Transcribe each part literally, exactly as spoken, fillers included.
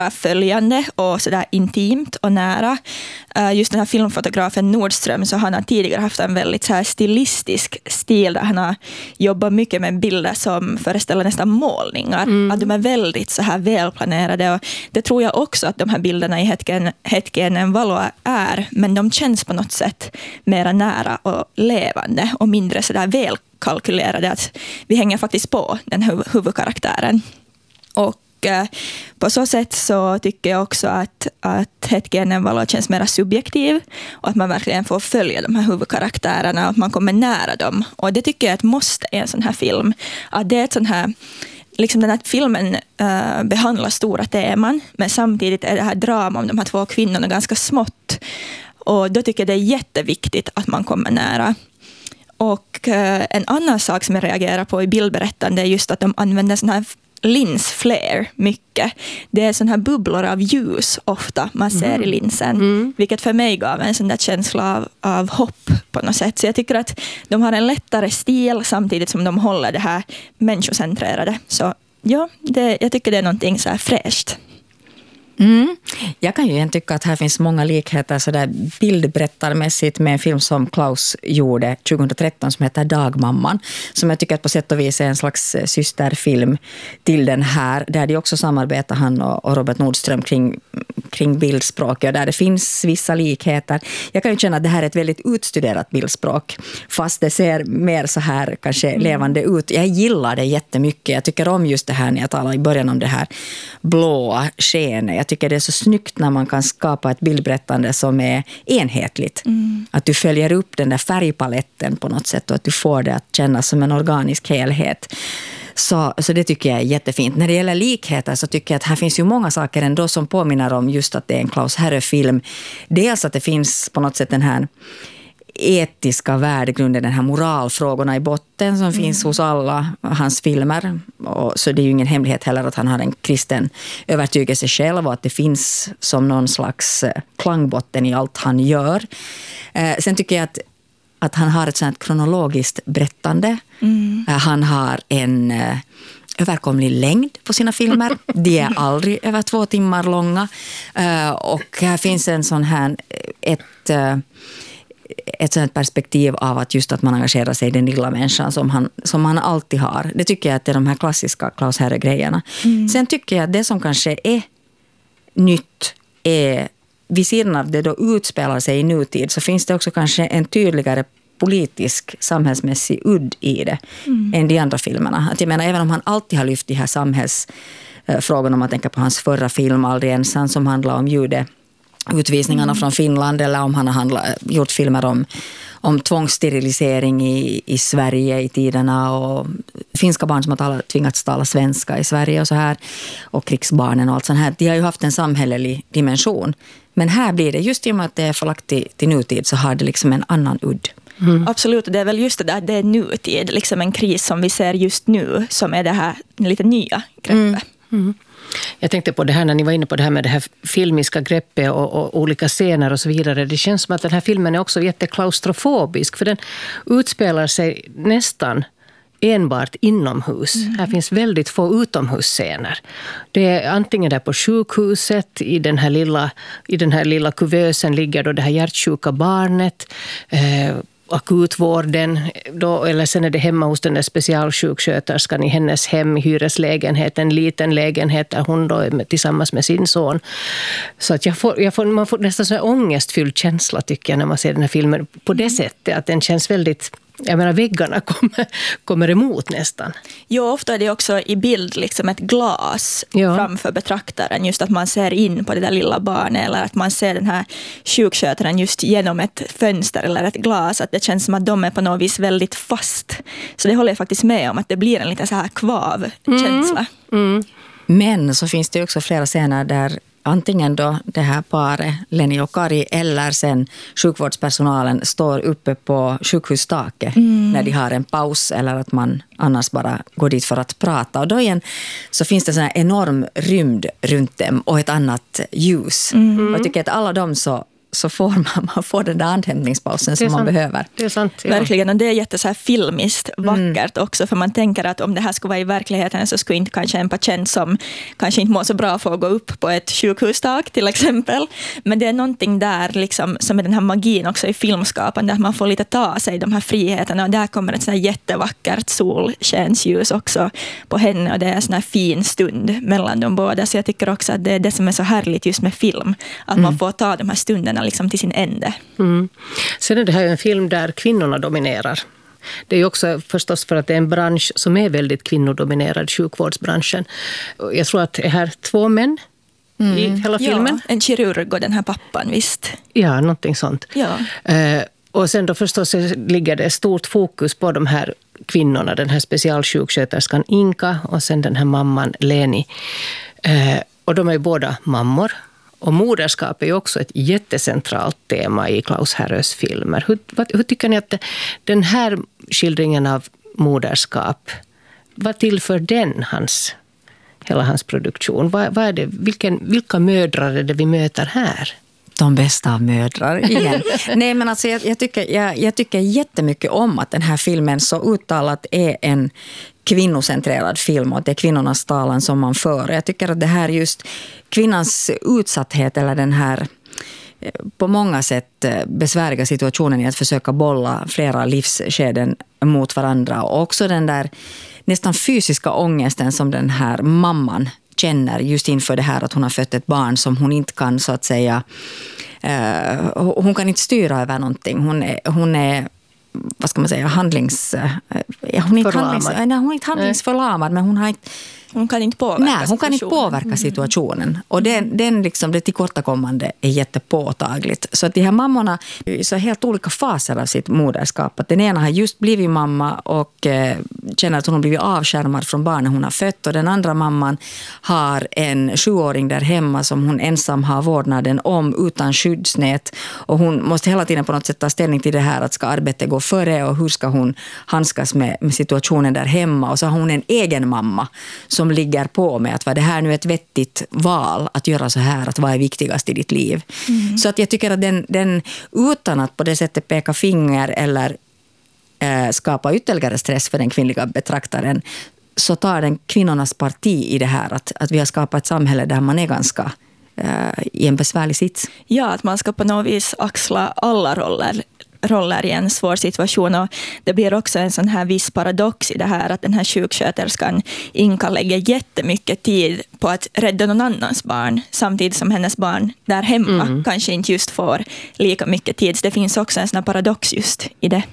följande och sådär intimt och nära. Just den här filmfotografen Nordström, så han har tidigare haft en väldigt så här stilistisk stil där han har jobbat mycket med bilder som föreställer nästan målningar. Mm. Att de är väldigt så här välplanerade, och det tror jag också att de här bilderna i Hetken, Hetkinen valo är, men de känns på något sätt mera nära och levande och mindre så där välkalkylerade, att vi hänger faktiskt på den huv- huvudkaraktären. Och på så sätt så tycker jag också att, att Hetkinen valo känns mer subjektiv, och att man verkligen får följa de här huvudkaraktärerna och att man kommer nära dem. Och det tycker jag är ett måste i en sån här film. Att det är ett sån här, liksom den här filmen uh, behandlar stora teman, men samtidigt är det här drama om de här två kvinnorna ganska smått. Och då tycker jag det är jätteviktigt att man kommer nära. Och uh, en annan sak som jag reagerar på i bildberättande är just att de använder sån här linsflare mycket. Det är sån här bubblor av ljus ofta man ser mm. i linsen. Mm. Vilket för mig gav en sån där känsla av, av hopp på något sätt. Så jag tycker att de har en lättare stil samtidigt som de håller det här människocentrerade. Så ja, det, jag tycker det är någonting så här fräscht. Mm. Jag kan ju igen tycka att här finns många likheter så där bildberättarmässigt med en film som Klaus gjorde tjugohundratretton som heter Dagmamman, som jag tycker att på sätt och vis är en slags systerfilm till den här, där de också samarbetar, han och Robert Nordström, kring, kring bildspråk, och där det finns vissa likheter. Jag kan ju känna att det här är ett väldigt utstuderat bildspråk, fast det ser mer så här kanske mm. levande ut. Jag gillar det jättemycket. Jag tycker om just det här när jag talar i början om det här blåa skenet. Jag tycker det är så snyggt när man kan skapa ett bildberättande som är enhetligt. Mm. Att du följer upp den där färgpaletten på något sätt och att du får det att kännas som en organisk helhet. Så, så det tycker jag är jättefint. När det gäller likheter så tycker jag att här finns ju många saker ändå som påminner om just att det är en Klaus Herre-film. Dels att det finns på något sätt den här etiska värdegrunden, den här moralfrågorna i botten som mm. finns hos alla hans filmer. Och så det är ju ingen hemlighet heller att han har en kristen övertygelse själv och att det finns som någon slags klangbotten i allt han gör. Eh, sen tycker jag att, att han har ett sånt kronologiskt berättande. Mm. Eh, han har en eh, överkomlig längd på sina filmer. De är aldrig över två timmar långa. Eh, och här finns en sån här ett... Eh, ett sådant perspektiv av att just att man engagerar sig i den lilla människan som han, som han alltid har. Det tycker jag att det är de här klassiska Klaus Herre-grejerna. Mm. Sen tycker jag att det som kanske är nytt är, vid sidan av det då utspelar sig i nutid, så finns det också kanske en tydligare politisk, samhällsmässig udd i det mm. än de andra filmerna. Att jag menar, även om han alltid har lyft de här samhällsfrågorna, om man tänker på hans förra film Aldrig ensam, som handlar om jude utvisningarna mm. från Finland, eller om han har handlat, gjort filmer om, om tvångssterilisering i, i Sverige i tiderna, och finska barn som har talat, tvingats tala svenska i Sverige och så här, och krigsbarnen och allt sånt här. De har ju haft en samhällelig dimension. Men här blir det, just i och med att det är förlagt till, till nutid, så har det liksom en annan udd. Mm. Absolut, det är väl just det där, det är nutid, liksom en kris som vi ser just nu, som är det här lite nya greppet. Mm. Mm. Jag tänkte på det här när ni var inne på det här med det här filmiska greppet och, och olika scener och så vidare. Det känns som att den här filmen är också jätteklaustrofobisk, för den utspelar sig nästan enbart inomhus. Mm. Här finns väldigt få utomhusscener. Det är antingen där på sjukhuset, i den här lilla, i den här lilla kuvösen ligger då det här hjärtsjuka barnet, eh, akutvården, då, eller sen är det hemma hos den där specialsjuksköterskan i hennes hem, i hyreslägenhet, en liten lägenhet där hon då är med, tillsammans med sin son. Så att jag får, jag får, man får nästan så här ångestfylld känsla, tycker jag, när man ser den här filmen på det sättet, att den känns väldigt, jag menar, väggarna kommer, kommer emot nästan. Jo, ofta är det också i bild liksom ett glas ja. framför betraktaren. Just att man ser in på det där lilla barnet, eller att man ser den här sjukskötaren just genom ett fönster eller ett glas. Att det känns som att de är på något vis väldigt fast. Så det håller jag faktiskt med om, att det blir en lite så här kvav-känsla. Mm. Mm. Men så finns det också flera scener där antingen då det här paret, Lenny och Kari, eller sen sjukvårdspersonalen står uppe på sjukhustaket mm. när de har en paus, eller att man annars bara går dit för att prata. Och då igen så finns det sån här enorm rymd runt dem och ett annat ljus. Mm. Och jag tycker att alla de så så får man, man får den där andhämtningspausen som man sant. behöver. Det är sant, ja. Verkligen, och det är jätte så här filmiskt vackert mm. också, för man tänker att om det här skulle vara i verkligheten så skulle inte kanske en patient som kanske inte mår så bra få gå upp på ett sjukhustak till exempel. Men det är någonting där liksom, som är den här magin också i filmskapande, att man får lite ta sig de här friheterna, och där kommer ett så här jättevackert solskensljus också på henne, och det är en sån här fin stund mellan de båda. Så jag tycker också att det är det som är så härligt just med film, att mm. man får ta de här stunderna liksom till sin ände. Mm. Sen är det här en film där kvinnorna dominerar. Det är ju också förstås för att det är en bransch som är väldigt kvinnodominerad, sjukvårdsbranschen. Jag tror att det är här två män mm. i hela filmen. Ja, en kirurg och den här pappan, visst. Ja, någonting sånt. Ja. Eh, och sen då förstås ligger det stort fokus på de här kvinnorna, den här specialsjuksköterskan Inka och sen den här mamman Leni. Eh, och de är ju båda mammor. Och moderskap är ju också ett jättecentralt tema i Klaus Härös filmer. Hur, vad, hur tycker ni att den här skildringen av moderskap, vad tillför den hans, hela hans produktion? Vad, vad är det, vilken, vilka mödrar är det vi möter här? De bästa av mödrar igen. Nej, men alltså jag, jag, tycker, jag, jag tycker jättemycket om att den här filmen så uttalat är en kvinnocentrerad film, och att det är kvinnornas talan som man för. Jag tycker att det här just kvinnans utsatthet, eller den här på många sätt besvärliga situationen i att försöka bolla flera livsskeden mot varandra, och också den där nästan fysiska ångesten som den här mamman känner just inför det här att hon har fött ett barn som hon inte kan så att säga uh, hon kan inte styra över någonting. Hon är, hon är vad ska man säga, handlings... Ja, hon är inte, handlings, nej, hon är inte handlingsförlamad, men hon har inte... Hon kan inte påverka nej, hon kan inte påverka situationen. Mm. Och den, den liksom, det tillkortakommande är jättepåtagligt. Så att de här mammorna är så helt olika faser av sitt moderskap. Att den ena har just blivit mamma och eh, känner att hon har blivit avskärmad från barnen hon har fött. Och den andra mamman har en sjuåring där hemma som hon ensam har vårdnaden om utan skyddsnät. Och hon måste hela tiden på något sätt ta ställning till det här, att ska arbetet gå före och hur ska hon handskas med, med situationen där hemma. Och så har hon en egen mamma som ligger på med att var det här nu ett vettigt val att göra så här, att vad är viktigast i ditt liv. Mm. Så att jag tycker att den, den utan att på det sättet peka finger eller eh, skapa ytterligare stress för den kvinnliga betraktaren, så tar den kvinnornas parti i det här att, att vi har skapat ett samhälle där man är ganska eh, i en besvärlig sits. Ja, att man ska på något vis axla alla roller roller i en svår situation, och det blir också en sån här viss paradox i det här att den här sjuksköterskan Inka lägger jättemycket tid på att rädda någon annans barn, samtidigt som hennes barn där hemma mm. kanske inte just får lika mycket tid. Så det finns också en sån här paradox just i det.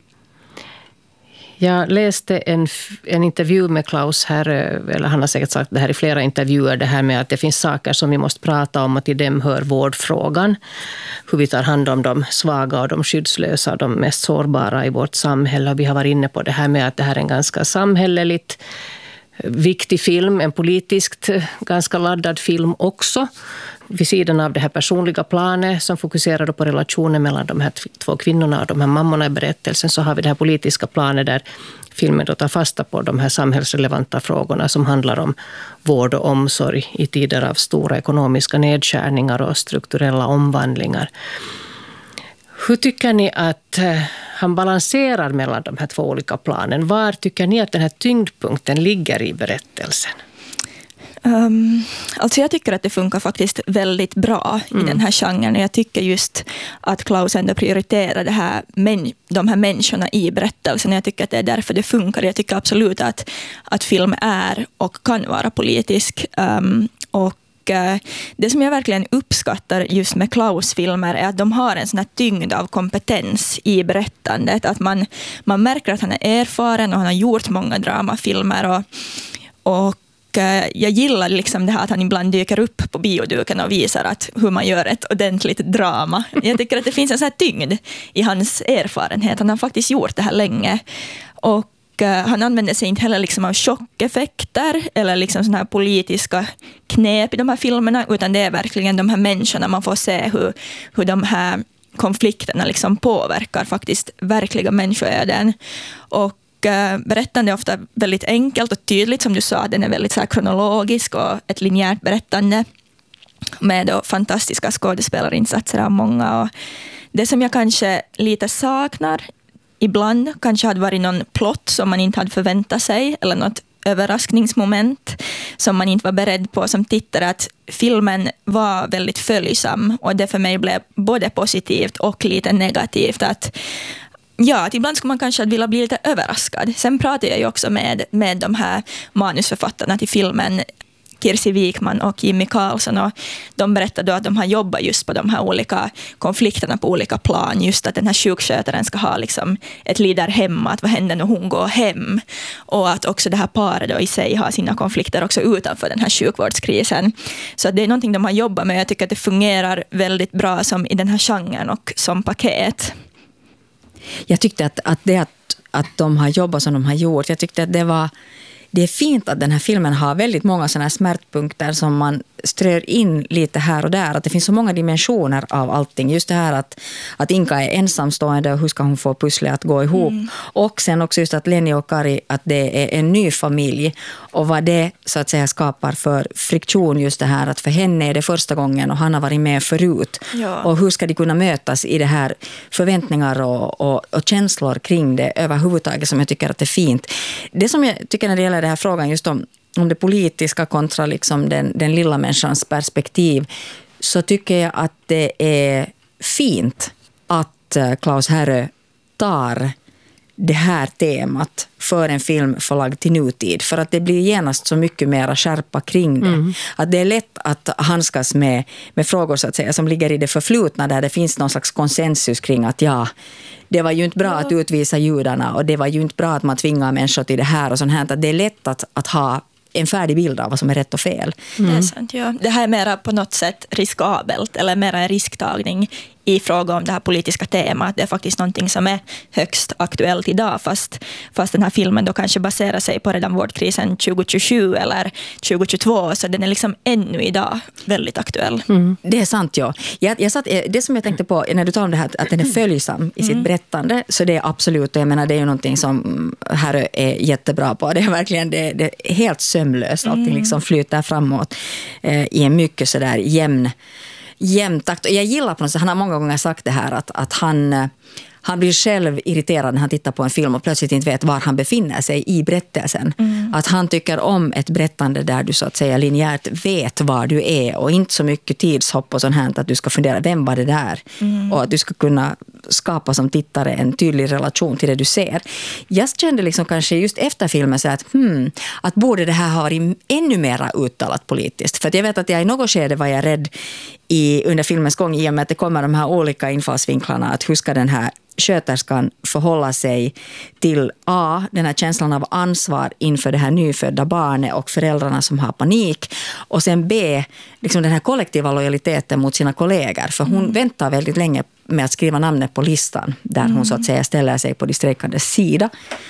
Jag läste en, en intervju med Klaus här, eller han har säkert sagt det här i flera intervjuer, det här med att det finns saker som vi måste prata om, och till dem hör vårdfrågan. Hur vi tar hand om de svaga och de skyddslösa och de mest sårbara i vårt samhälle. Och vi har varit inne på det här med att det här är en ganska samhälleligt viktig film, en politiskt ganska laddad film också. Vid sidan av det här personliga planet som fokuserar på relationen mellan de här två kvinnorna och de här mammorna i berättelsen, så har vi det här politiska planet där filmen då tar fasta på de här samhällsrelevanta frågorna som handlar om vård och omsorg i tider av stora ekonomiska nedskärningar och strukturella omvandlingar. Hur tycker ni att han balanserar mellan de här två olika planen? Var tycker ni att den här tyngdpunkten ligger i berättelsen? Um, alltså jag tycker att det funkar faktiskt väldigt bra mm. i den här genren. Jag tycker just att Klaus ändå prioriterar det här, men, de här människorna i berättelsen. Jag tycker att det är därför det funkar. Jag tycker absolut att, att film är och kan vara politisk. Um, och det som jag verkligen uppskattar just med Klaus-filmer är att de har en sån här tyngd av kompetens i berättandet. Att man, man märker att han är erfaren och han har gjort många dramafilmer. Och, och jag gillar liksom det här att han ibland dyker upp på bioduken och visar att hur man gör ett ordentligt drama. Jag tycker att det finns en sån här tyngd i hans erfarenhet. Han har faktiskt gjort det här länge. Och han använder sig inte heller liksom av chockeffekter eller liksom såna här politiska knep i de här filmerna, utan det är verkligen de här människorna man får se hur, hur de här konflikterna liksom påverkar faktiskt verkliga människoöden. Och berättande är ofta väldigt enkelt och tydligt, som du sa, den är väldigt så här kronologisk och ett linjärt berättande. med då fantastiska skådespelarinsatser av många. Och det som jag kanske lite saknar ibland kanske hade varit någon plott som man inte hade förväntat sig, eller något överraskningsmoment som man inte var beredd på som tittare, att filmen var väldigt följsam, och det för mig blev både positivt och lite negativt, att ja, att ibland skulle man kanske vilja bli lite överraskad. Sen pratade jag ju också med, med de här manusförfattarna till filmen, Kirsi Wikman och Jimmy Karlsson, och de berättade då att de har jobbat just på de här olika konflikterna på olika plan, just att den här sjukskötaren ska ha liksom ett liv där hemma, att vad händer när hon går hem, och att också det här paret då i sig har sina konflikter också utanför den här sjukvårdskrisen. Så det är någonting de har jobbat med, och jag tycker att det fungerar väldigt bra som i den här genren och som paket. Jag tyckte att, att det att, att de har jobbat som de har gjort, jag tyckte att det var det är fint att den här filmen har väldigt många sådana här smärtpunkter som man strör in lite här och där. Att det finns så många dimensioner av allting. Just det här att, att Inka är ensamstående och hur ska hon få pusslet att gå ihop. Mm. Och sen också just att Lenny och Kari, att det är en ny familj. Och vad det så att säga skapar för friktion, just det här att för henne är det första gången och han har varit med förut. Ja. Och hur ska de kunna mötas i det här förväntningar och, och, och känslor kring det överhuvudtaget, som jag tycker att det är fint. Det som jag tycker när det gäller den här frågan just om, om det politiska kontra liksom den, den lilla människans perspektiv, så tycker jag att det är fint att Klaus Härö tar det här temat för en film förlagd till nutid, för att det blir genast så mycket mer skärpa kring det. Mm. Att det är lätt att handskas med, med frågor så att säga, som ligger i det förflutna, där det finns någon slags konsensus kring att ja, det var ju inte bra ja. att utvisa judarna, och det var ju inte bra att man tvingar människor till det här och sånt här. Att det är lätt att, att ha en färdig bild av vad som är rätt och fel. Mm. Det är sant, ja. Det här är mera på något sätt riskabelt, eller mera en risktagning i fråga om det här politiska temat. Det är faktiskt någonting som är högst aktuellt idag, fast, fast den här filmen då kanske baserar sig på redan vårdkrisen tjugo tjugosju eller tjugo tjugotvå, så den är liksom ännu idag väldigt aktuell. Mm. Det är sant, ja. Jag, jag satt, det som jag tänkte på när du talade om det här, att den är följsam i sitt mm. berättande, så det är absolut, jag menar det är ju någonting som här är jättebra på. Det är verkligen det, det är helt sömlöst, allting mm. liksom flyter framåt eh, i en mycket sådär jämn jämntakt. Och jag gillar på något sätt, han har många gånger sagt det här, att, att han, han blir själv irriterad när han tittar på en film och plötsligt inte vet var han befinner sig i berättelsen. Mm. Att han tycker om ett berättande där du så att säga linjärt vet var du är, och inte så mycket tidshopp och sånt här, att du ska fundera, vem var det där? Mm. Och att du ska kunna skapa som tittare en tydlig relation till det du ser. Jag kände liksom kanske just efter filmen så att, hmm, att borde det här ha varit ännu mer uttalat politiskt. För att jag vet att jag i något skede var jag rädd i, under filmens gång, i och med att det kommer de här olika infallsvinklarna, att hur ska den här sköterskan förhålla sig till A, den här känslan av ansvar inför det här nyfödda barnet och föräldrarna som har panik, och sen B, liksom den här kollektiva lojaliteten mot sina kollegor, för hon mm. väntar väldigt länge med att skriva namnet på listan där mm. hon så att säga ställer sig på de strejkandes sida.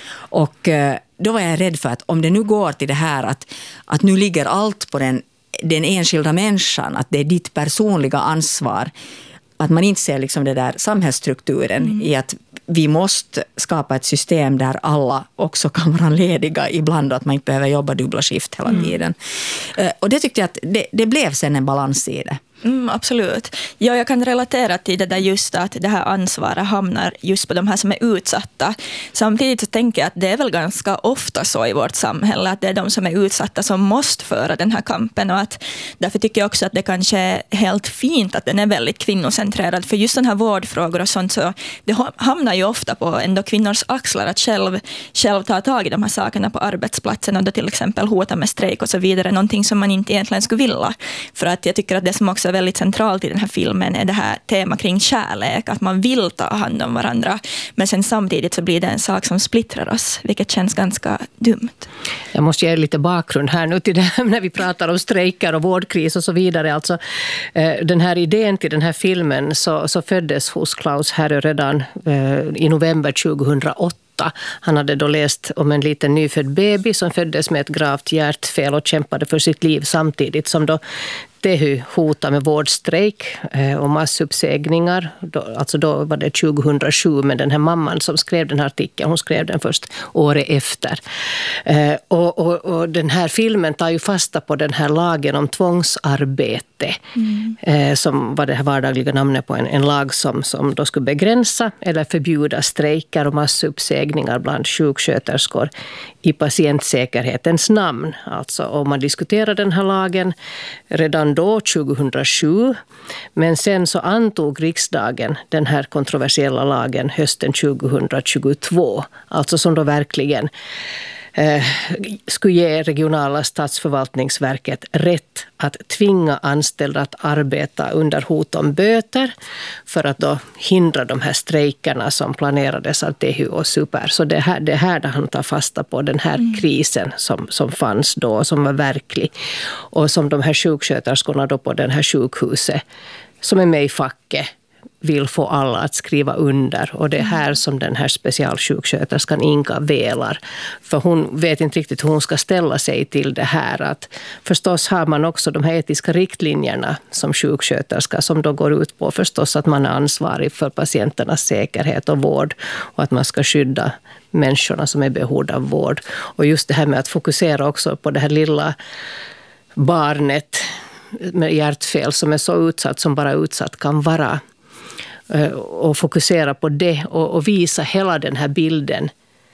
Och då var jag rädd för att om det nu går till det här att, att nu ligger allt på den, den enskilda människan, att det är ditt personliga ansvar, att man inte ser liksom det där samhällsstrukturen mm. i att vi måste skapa ett system där alla också kan vara lediga ibland, och att man inte behöver jobba dubbla skift hela mm. tiden. Och det tyckte jag att det, det blev sen en balans i det. Mm, absolut. Ja, jag kan relatera till det där just att det här ansvaret hamnar just på de här som är utsatta. Samtidigt så tänker jag att det är väl ganska ofta så i vårt samhälle att det är de som är utsatta som måste föra den här kampen, och att därför tycker jag också att det kanske är helt fint att den är väldigt kvinnocentrerad, för just den här vårdfrågor och sånt, så det hamnar ju ofta på ändå kvinnors axlar att själv, själv ta tag i de här sakerna på arbetsplatsen, och då till exempel hota med strejk och så vidare, någonting som man inte egentligen skulle vilja. För att jag tycker att det som också är väldigt centralt i den här filmen är det här tema kring kärlek, att man vill ta hand om varandra, men sen samtidigt så blir det en sak som splittrar oss, vilket känns ganska dumt. Jag måste ge lite bakgrund här nu till det här, när vi pratar om strejker och vårdkris och så vidare. Alltså, den här idén till den här filmen så, så föddes hos Klaus Härö redan eh, i november tjugohundraåtta. Han hade då läst om en liten nyfödd baby som föddes med ett gravt hjärtfel och kämpade för sitt liv samtidigt som då Tehy hotar med vårdstrejk och massuppsägningar. Alltså då var det tjugohundrasju, men den här mamman som skrev den här artikeln, hon skrev den först året efter. Och, och, och den här filmen tar ju fasta på den här lagen om tvångsarbete, mm. som var det här vardagliga namnet på en, en lag som, som då skulle begränsa eller förbjuda strejker och massuppsägningar bland sjuksköterskor i patientsäkerhetens namn. Alltså om man diskuterar den här lagen redan då tjugohundrasju, men sen så antog riksdagen den här kontroversiella lagen hösten tjugohundratjugotvå, alltså som då verkligen eh, skulle ge regionala statsförvaltningsverket rätt att tvinga anställda att arbeta under hot om böter för att då hindra de här strejkerna som planerades av Tehy och Super. Så det här, det här där han tar fasta på den här mm. krisen som, som fanns då, som var verklig. Och som de här sjuksköterskorna då på den här sjukhuset som är med i facket vill få alla att skriva under. Och det är här som den här specialsjuksköterskan Inga velar. För hon vet inte riktigt hur hon ska ställa sig till det här. Att förstås har man också de här etiska riktlinjerna som sjuksköterska som då går ut på förstås att man är ansvarig för patienternas säkerhet och vård. Och att man ska skydda människorna som är i behov av vård. Och just det här med att fokusera också på det här lilla barnet med hjärtfel som är så utsatt som bara utsatt kan vara. Och fokusera på det och, och visa hela den här bilden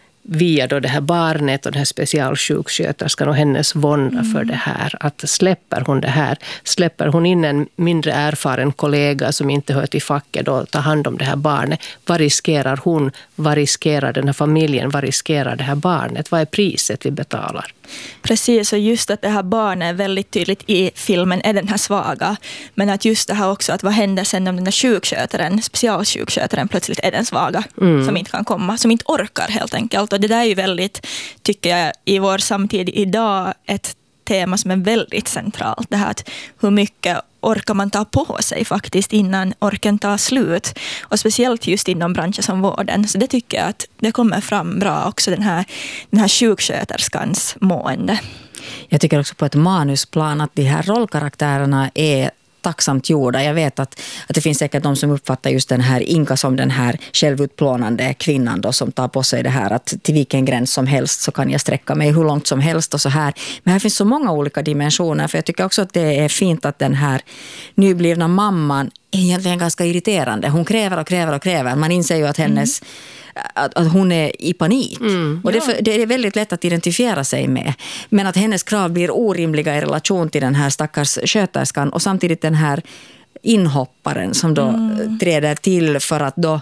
via då det här barnet och den här specialsjuksköterskan och hennes vånda mm. för det här. Att släpper hon det här, släpper hon in en mindre erfaren kollega som inte hör till facket då ta hand om det här barnet. Vad riskerar hon? Vad riskerar den här familjen? Vad riskerar det här barnet? Vad är priset vi betalar? Precis, och just att det här barnet är väldigt tydligt i filmen är den här svaga. Men att just det här också, att vad händer sen om den här sjukskötaren, specialsjukskötaren plötsligt är den svaga mm. som inte kan komma, som inte orkar helt enkelt. Och det där är ju väldigt, tycker jag, i vår samtid idag ett tema som är väldigt centralt. Det här att hur mycket orkar man ta på sig faktiskt innan orken tar slut. Och speciellt just inom branscher som vården. Så det tycker jag att det kommer fram bra också, den här, den här sjuksköterskans mående. Jag tycker också på ett manusplan att de här rollkaraktärerna är tacksamt gjorda. Jag vet att, att det finns säkert de som uppfattar just den här Inga som den här självutplånande kvinnan då, som tar på sig det här att till vilken gräns som helst så kan jag sträcka mig hur långt som helst och så här. Men här finns så många olika dimensioner, för jag tycker också att det är fint att den här nyblivna mamman är egentligen ganska irriterande. Hon kräver och kräver och kräver. Man inser ju att hennes mm. Att, att hon är i panik. Mm, och det, ja. det är väldigt lätt att identifiera sig med. Men att hennes krav blir orimliga i relation till den här stackars sköterskan och samtidigt den här inhopparen som då mm. träder till för att då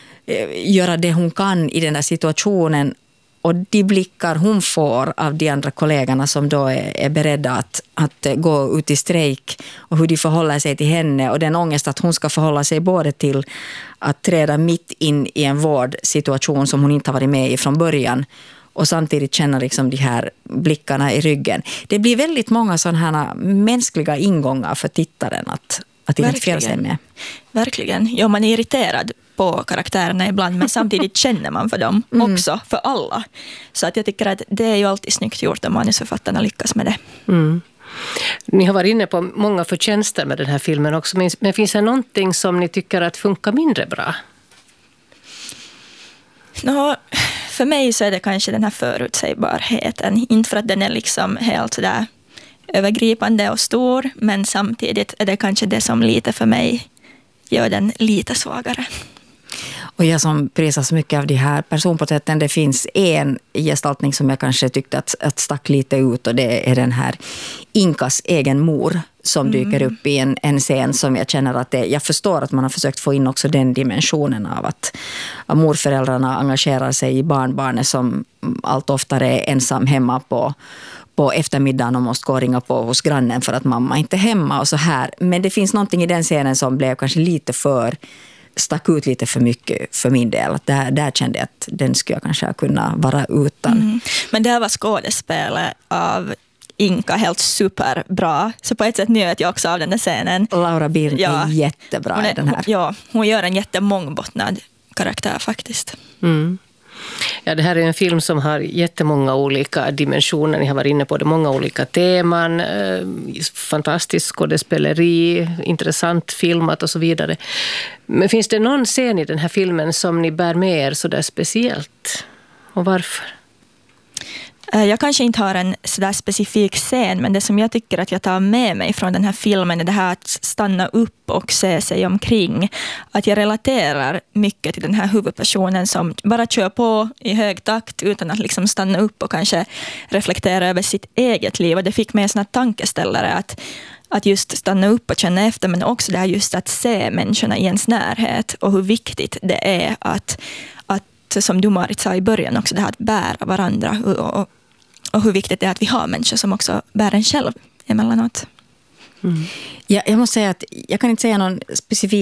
eh, göra det hon kan i den här situationen. Och de blickar hon får av de andra kollegorna som då är, är beredda att, att gå ut i strejk och hur de förhåller sig till henne och den ångest att hon ska förhålla sig både till att träda mitt in i en vårdsituation som hon inte har varit med i från början och samtidigt känna liksom de här blickarna i ryggen. Det blir väldigt många sådana här mänskliga ingångar för tittaren att, att identifiera sig med. Verkligen. Ja, man är irriterad på karaktärerna ibland, men samtidigt känner man för dem mm. också, för alla. Så att jag tycker att det är ju alltid snyggt gjort om manusförfattarna lyckas med det. Mm. Ni har varit inne på många förtjänster med den här filmen också, men finns det någonting som ni tycker att funkar mindre bra? Nå, för mig så är det kanske den här förutsägbarheten. Inte för att den är liksom helt sådär övergripande och stor, men samtidigt är det kanske det som lite för mig gör den lite svagare. Och jag som prisar så mycket av de här personporträtten, det finns en gestaltning som jag kanske tyckte att, att stack lite ut, och det är den här Inkas egen mor som mm. dyker upp i en, en scen som jag känner att det, jag förstår att man har försökt få in också den dimensionen av att, att morföräldrarna engagerar sig i barnbarnet som allt oftare är ensam hemma på på eftermiddagen och måste gå och ringa på hos grannen för att mamma inte är hemma och så här. Men det finns någonting i den scenen som blev kanske lite för, stack ut lite för mycket för min del. Att där, där kände jag att den skulle jag kanske kunna vara utan. Mm. Men det var skådespelet av Inka helt superbra. Så på ett sätt njöt jag också av den där scenen. Laura Birn ja. är jättebra är, i den här. Ja, hon gör en jättemångbottnad karaktär faktiskt. Mm. Ja, det här är en film som har jättemånga olika dimensioner. Ni har varit inne på det, många olika teman. Eh, fantastisk skådespeleri, intressant filmat och så vidare. Men finns det någon scen i den här filmen som ni bär med er så där speciellt? Och varför? Jag kanske inte har en sådär specifik scen, men det som jag tycker att jag tar med mig från den här filmen är det här att stanna upp och se sig omkring. Att jag relaterar mycket till den här huvudpersonen som bara kör på i hög takt utan att liksom stanna upp och kanske reflektera över sitt eget liv. Och det fick mig en sån här tankeställare att, att just stanna upp och känna efter, men också det här just att se människorna i ens närhet och hur viktigt det är att, att som du Marit sa i början också, det här att bära varandra och, och, och hur viktigt det är att vi har människor som också bär en själv emellanåt. Mm. Ja, jag måste säga att jag kan inte säga någon specifik